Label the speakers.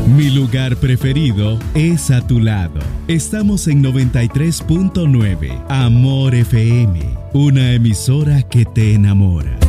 Speaker 1: Mi lugar preferido es a tu lado. Estamos en 93.9 Amor FM, una emisora que te enamora.